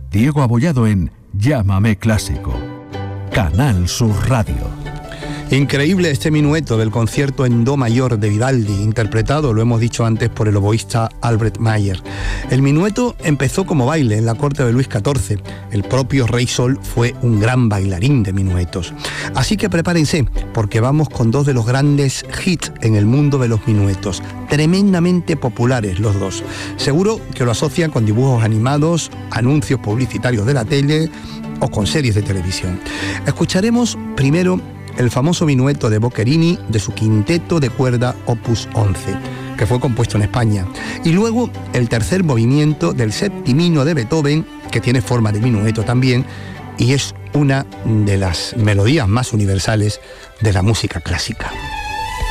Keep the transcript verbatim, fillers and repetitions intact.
Diego Abollado en Llámame Clásico. Canal Sur Radio. Increíble este minueto del concierto en do mayor de Vivaldi, interpretado, lo hemos dicho antes, por el oboísta Albert Mayer. El minueto empezó como baile en la corte de Luis catorce. El propio Rey Sol fue un gran bailarín de minuetos. Así que prepárense, porque vamos con dos de los grandes hits en el mundo de los minuetos. Tremendamente populares los dos. Seguro que lo asocian con dibujos animados, anuncios publicitarios de la tele o con series de televisión. Escucharemos primero el famoso minueto de Boccherini de su quinteto de cuerda Opus once, que fue compuesto en España, y luego el tercer movimiento del Septimino de Beethoven, que tiene forma de minueto también, y es una de las melodías más universales de la música clásica.